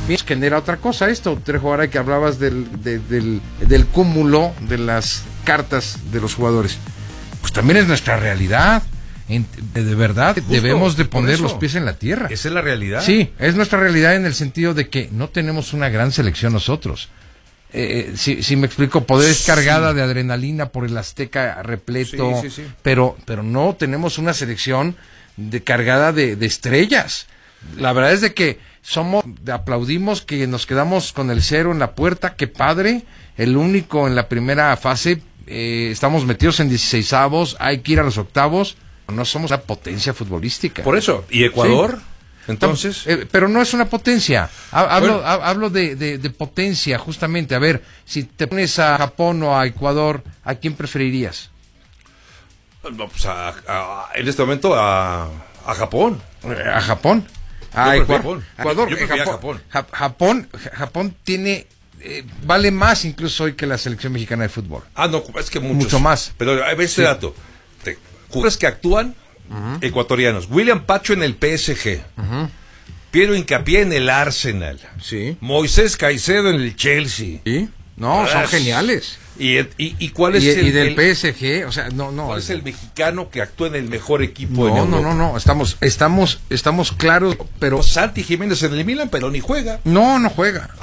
también genera otra cosa esto, Trejo, ahora que hablabas del cúmulo de las cartas de los jugadores. Pues también es nuestra realidad. De verdad, justo, debemos de poner los pies en la tierra. ¿Esa es la realidad? Sí, es nuestra realidad en el sentido de que no tenemos una gran selección nosotros. Si me explico, poder es cargada de adrenalina por el Azteca repleto, sí. Pero no tenemos una selección cargada de estrellas. La verdad es de que aplaudimos que nos quedamos con el 0 en la puerta, qué padre, el único en la primera fase, estamos metidos en 16avos, hay que ir a los octavos, no somos una potencia futbolística. Por eso, ¿y Ecuador? Sí. Entonces, pero no es una potencia. Hablo de potencia, justamente. A ver, si te pones a Japón o a Ecuador, ¿a quién preferirías? No, pues en este momento a Japón. ¿A Japón? A Ecuador. Japón tiene vale más incluso hoy que la selección mexicana de fútbol. No, es que mucho más. Pero a ver este dato. Jugadores que actúan ecuatorianos. William Pacho en el PSG. Piero Hincapié en el Arsenal. Sí. Moisés Caicedo en el Chelsea. Sí. No, son geniales. ¿Y cuál es el del PSG? O sea, no. ¿Cuál es el mexicano que actúa en el mejor equipo en Europa? No. Estamos claros, pero Santi Jiménez en el Milan, pero ni juega. No juega.